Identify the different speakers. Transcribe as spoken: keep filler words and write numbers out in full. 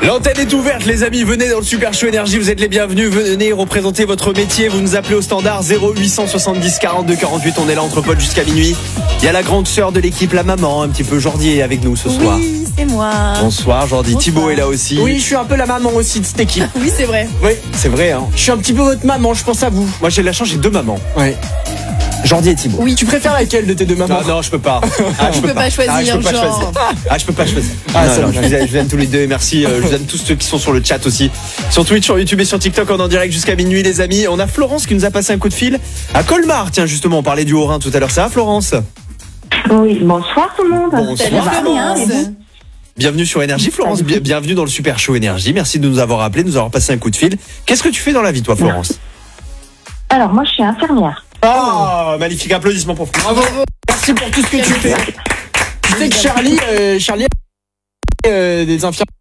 Speaker 1: L'antenne est ouverte les amis, venez dans le Super Show Énergie, vous êtes les bienvenus, venez représenter votre métier, vous nous appelez au standard zéro huit cent soixante-dix quarante-deux quarante-huit, on est là entre potes jusqu'à minuit. Il y a la grande sœur de l'équipe, la maman, un petit peu Jordi est avec nous ce soir.
Speaker 2: Oui, c'est moi.
Speaker 1: Bonsoir Jordi,
Speaker 2: Bonsoir.
Speaker 1: Thibaut est là aussi.
Speaker 3: Oui, je suis un peu la maman aussi de cette équipe.
Speaker 2: Oui, c'est vrai.
Speaker 1: Oui, c'est vrai hein.
Speaker 3: Je suis un petit peu votre maman, je pense à vous.
Speaker 1: Moi j'ai de la chance, j'ai deux mamans.
Speaker 3: Ouais.
Speaker 1: Jordi et Thibaut.
Speaker 2: Oui.
Speaker 3: Tu préfères laquelle de tes deux mamans?
Speaker 1: Non, non, je peux pas. Ah,
Speaker 2: Tu peux pas choisir,
Speaker 1: Ah, je peux pas
Speaker 2: genre.
Speaker 1: choisir. Ah, je peux pas choisir.
Speaker 3: Ah,
Speaker 1: Non,
Speaker 3: ça
Speaker 1: non,
Speaker 3: va.
Speaker 1: je vous aime, je vous aime tous les deux. Merci. euh, Je vous aime tous ceux qui sont sur le chat aussi. Sur Twitch, sur YouTube et sur TikTok, on est en direct jusqu'à minuit, les amis. On a Florence qui nous a passé un coup de fil à Colmar. Tiens, justement, on parlait du Haut-Rhin tout à l'heure. Ça va, Florence?
Speaker 4: Oui, bonsoir tout le monde.
Speaker 1: Bonsoir,
Speaker 4: Ça va bien,
Speaker 2: Florence.
Speaker 4: et vous?
Speaker 1: Bienvenue sur Énergie, Florence. Bien- bienvenue dans le Super Show Énergie. Merci de nous avoir appelé, de nous avoir passé un coup de fil. Qu'est-ce que tu fais dans la vie, toi, Florence?
Speaker 4: Alors, moi, je suis infirmière.
Speaker 1: Ah, magnifique. Applaudissements pour Florence.
Speaker 3: Bravo. Merci pour tout ce que tu fais. Tu sais que Charlie, euh, Charlie, euh, des infirmières